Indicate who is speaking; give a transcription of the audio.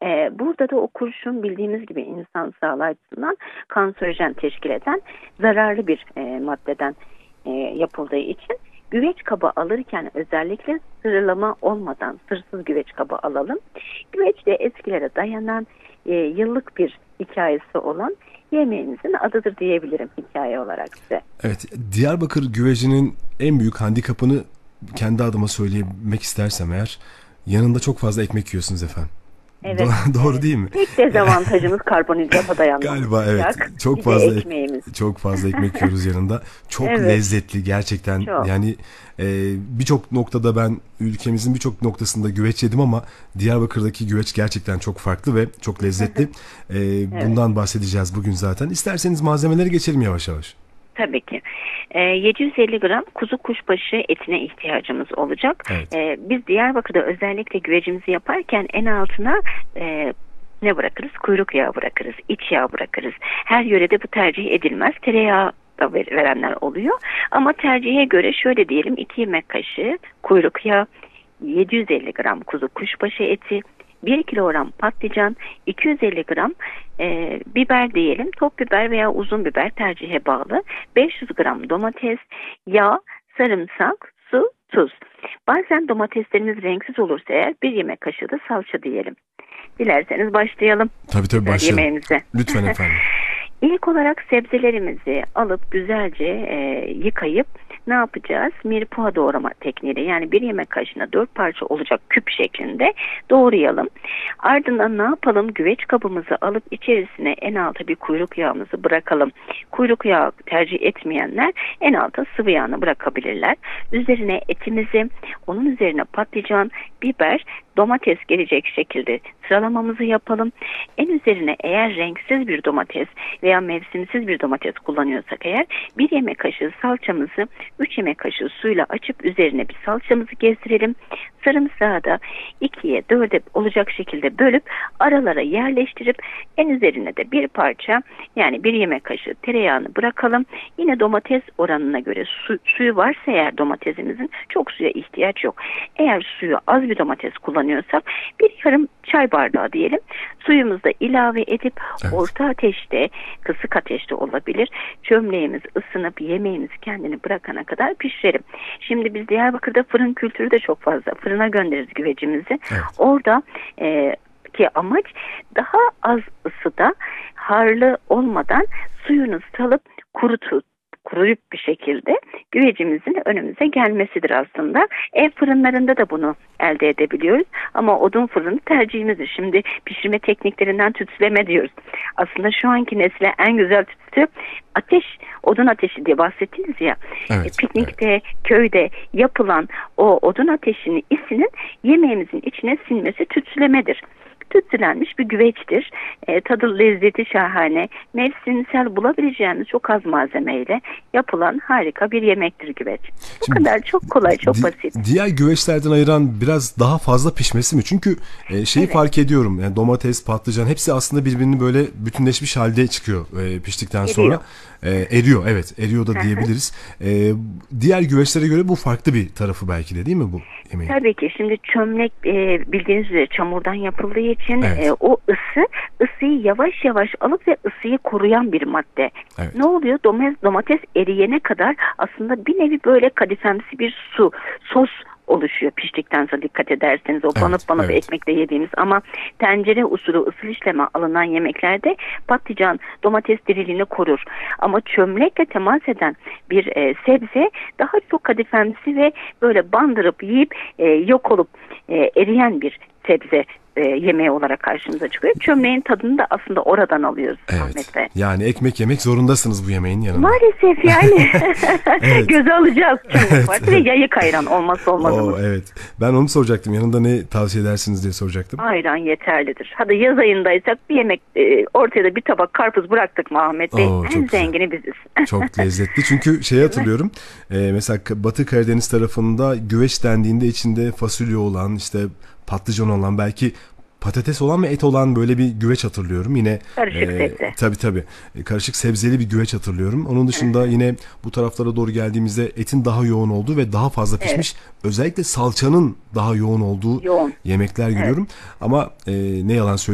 Speaker 1: Burada da o kurşun bildiğimiz gibi insan sağlığı açısından kanserojen teşkil eden zararlı bir maddeden yapıldığı için güveç kabı alırken özellikle sıralama olmadan sırsız güveç kabı alalım. Güveç de eskilere dayanan yıllık bir hikayesi olan yemeğimizin adıdır diyebilirim hikaye olarak size.
Speaker 2: Evet, Diyarbakır güvecinin en büyük handikapını kendi adıma söylemek istersem eğer, yanında çok fazla ekmek yiyorsunuz efendim.
Speaker 1: Evet.
Speaker 2: Doğru değil mi?
Speaker 1: Tek dezavantajımız karbonhidrata dayanmamız.
Speaker 2: Galiba evet. Çok fazla ekmek yiyoruz yanında. Çok
Speaker 1: evet.
Speaker 2: Lezzetli gerçekten. Çok. Yani birçok noktada ben ülkemizin birçok noktasında güveç yedim ama Diyarbakır'daki güveç gerçekten çok farklı ve çok lezzetli. Evet. Bundan bahsedeceğiz bugün zaten. İsterseniz malzemeleri geçelim yavaş yavaş.
Speaker 1: Tabii ki. 750 gram kuzu kuşbaşı etine ihtiyacımız olacak. Evet. Biz Diyarbakır'da özellikle güvecimizi yaparken en altına ne bırakırız? Kuyruk yağı bırakırız, iç yağ bırakırız. Her yörede bu tercih edilmez. Tereyağı da verenler oluyor. Ama tercihe göre şöyle diyelim, 2 yemek kaşığı kuyruk yağı, 750 gram kuzu kuşbaşı eti, 1 kilogram patlıcan, 250 gram biber diyelim, top biber veya uzun biber tercihe bağlı, 500 gram domates, yağ, sarımsak, su, tuz. Bazen domateslerimiz renksiz olursa eğer 1 yemek kaşığı da salça diyelim. Dilerseniz başlayalım.
Speaker 2: Tabii başlayalım.
Speaker 1: Yemeğimize.
Speaker 2: Lütfen efendim.
Speaker 1: İlk olarak sebzelerimizi alıp güzelce yıkayıp ne yapacağız? Mirepoix doğrama tekniğiyle, yani 1 yemek kaşığına 4 parça olacak küp şeklinde doğrayalım. Ardından ne yapalım? Güveç kabımızı alıp içerisine en alta bir kuyruk yağımızı bırakalım. Kuyruk yağı tercih etmeyenler en alta sıvı yağını bırakabilirler. Üzerine etimizi, onun üzerine patlıcan, biber, domates gelecek şekilde sıralamamızı yapalım. En üzerine eğer renksiz bir domates veya mevsimsiz bir domates kullanıyorsak eğer 1 yemek kaşığı salçamızı 3 yemek kaşığı suyla açıp üzerine bir salçamızı gezdirelim. Sarımsağı da 2'ye 4'e olacak şekilde bölüp aralara yerleştirip en üzerine de bir parça, yani 1 yemek kaşığı tereyağını bırakalım. Yine domates oranına göre suyu varsa eğer domatesimizin çok suya ihtiyaç yok. Eğer suyu az bir domates kullanıyorsak bir yarım çay bardağı diyelim suyumuzu da ilave edip orta ateşte, kısık ateşte olabilir, çömleğimiz ısınıp yemeğimiz kendini bırakana kadar pişirelim. Şimdi biz Diyarbakır'da fırın kültürü de çok fazla. Fırına göndeririz güvecimizi. Evet. Orada ki amaç daha az ısıda, harlı olmadan suyunu salıp kuruyup bir şekilde güvecimizin önümüze gelmesidir aslında. Ev fırınlarında da bunu elde edebiliyoruz. Ama odun fırını tercihimizdir. Şimdi pişirme tekniklerinden tütsüleme diyoruz. Aslında şu anki nesile en güzel tütsü odun ateşi diye bahsettiniz ya. Evet, piknikte, köyde yapılan o odun ateşinin isinin yemeğimizin içine sinmesi tütsülemedir. Tütsülenmiş bir güveçtir. Tadı, lezzeti şahane. Mevsimsel bulabileceğimiz çok az malzemeyle yapılan harika bir yemektir güveç. Bu kadar çok kolay, çok basit.
Speaker 2: Diğer güveçlerden ayıran biraz daha fazla pişmesi mi? Çünkü evet, fark ediyorum. Yani domates, patlıcan hepsi aslında birbirini böyle bütünleşmiş halde çıkıyor piştikten sonra. Eriyor, evet. Eriyor da diyebiliriz. Diğer güveçlere göre bu farklı bir tarafı belki de, değil mi bu yemeğin?
Speaker 1: Tabii ki. Şimdi çömlek bildiğiniz üzere çamurdan yapıldığı için evet, o ısıyı yavaş yavaş alıp ve ısıyı koruyan bir madde. Evet. Ne oluyor? Domates eriyene kadar aslında bir nevi böyle kadifemsi bir sos oluşuyor piştikten sonra, dikkat ederseniz o banıp ekmekle yediğimiz, ama tencere usulü ısıl işleme alınan yemeklerde patlıcan, domates diriliğini korur. Ama çömlekle temas eden bir sebze daha çok kadifemsi ve böyle bandırıp yiyip yok olup eriyen bir sebze yemeği olarak karşımıza çıkıyor. Çömleğin tadını da aslında oradan alıyoruz.
Speaker 2: Evet.
Speaker 1: Ahmet Bey.
Speaker 2: Yani ekmek yemek zorundasınız bu yemeğin yanında.
Speaker 1: Maalesef yani. Evet. Göze alacağız. Evet. Ve yayık ayran olmazsa olmazımız.
Speaker 2: Evet. Ben onu soracaktım. Yanında ne tavsiye edersiniz diye soracaktım.
Speaker 1: Ayran yeterlidir. Hadi yaz ayındaysak bir yemek ortaya da bir tabak karpuz bıraktık mı Ahmet Bey? En zengini biziz.
Speaker 2: Çok lezzetli. Çünkü hatırlıyorum. Mesela Batı Karadeniz tarafında güveç dendiğinde içinde fasulye olan, işte patlıcan olan, belki patates olan ve et olan böyle bir güveç hatırlıyorum. Yine
Speaker 1: karışık sebze.
Speaker 2: Tabii. Karışık sebzeli bir güveç hatırlıyorum. Onun dışında yine bu taraflara doğru geldiğimizde etin daha yoğun olduğu ve daha fazla pişmiş, özellikle salçanın daha yoğun olduğu yemekler görüyorum. Ama ne yalan söyleyeyim,